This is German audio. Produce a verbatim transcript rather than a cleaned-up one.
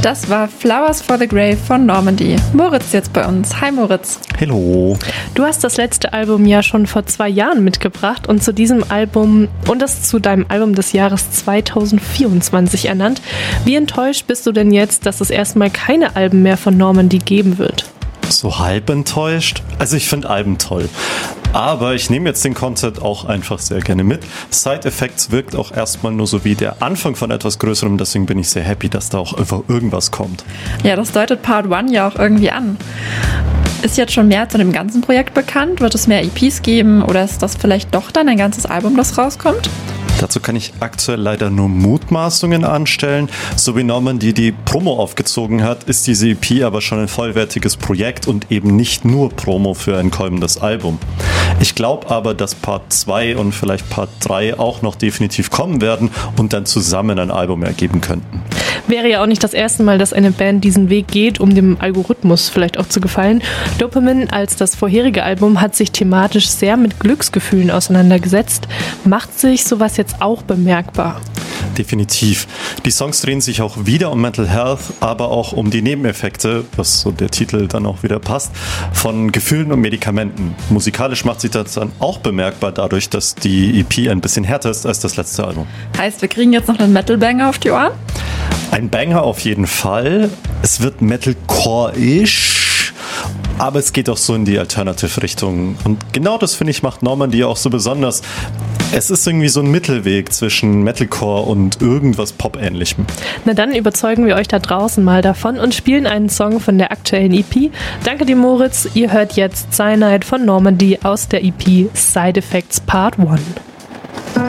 Das war Flowers for the Grave von Normandy. Moritz ist jetzt bei uns. Hi Moritz. Hallo. Du hast das letzte Album ja schon vor zwei Jahren mitgebracht und zu diesem Album und das zu deinem Album des Jahres zwanzig vierundzwanzig ernannt. Wie enttäuscht bist du denn jetzt, dass es erstmal keine Alben mehr von Normandy geben wird? So halb enttäuscht? Also ich finde Alben toll. Aber ich nehme jetzt den Content auch einfach sehr gerne mit. Side Effects wirkt auch erstmal nur so wie der Anfang von etwas Größerem, deswegen bin ich sehr happy, dass da auch einfach irgendwas kommt. Ja, das deutet Part eins ja auch irgendwie an. Ist jetzt schon mehr zu dem ganzen Projekt bekannt? Wird es mehr E Ps geben oder ist das vielleicht doch dann ein ganzes Album, das rauskommt? Dazu kann ich aktuell leider nur Mutmaßungen anstellen. So wie Normandy die Promo aufgezogen hat, ist diese E P aber schon ein vollwertiges Projekt und eben nicht nur Promo für ein kommendes Album. Ich glaube aber, dass Part zwei und vielleicht Part drei auch noch definitiv kommen werden und dann zusammen ein Album ergeben könnten. Wäre ja auch nicht das erste Mal, dass eine Band diesen Weg geht, um dem Algorithmus vielleicht auch zu gefallen. Dopamine als das vorherige Album hat sich thematisch sehr mit Glücksgefühlen auseinandergesetzt. Macht sich sowas jetzt auch bemerkbar? Definitiv. Die Songs drehen sich auch wieder um Mental Health, aber auch um die Nebeneffekte, was so der Titel dann auch wieder passt, von Gefühlen und Medikamenten. Musikalisch macht sich das dann auch bemerkbar dadurch, dass die E P ein bisschen härter ist als das letzte Album. Heißt, wir kriegen jetzt noch einen Metal-Banger auf die Ohren? Ein Banger auf jeden Fall. Es wird Metalcore-ish, aber es geht auch so in die Alternative-Richtung. Und genau das, finde ich, macht Normandy auch so besonders. Es ist irgendwie so ein Mittelweg zwischen Metalcore und irgendwas Pop-Ähnlichem. Na dann überzeugen wir euch da draußen mal davon und spielen einen Song von der aktuellen E P. Danke dir, Moritz. Ihr hört jetzt Cyanide von Normandy aus der E P Side Effects Part eins.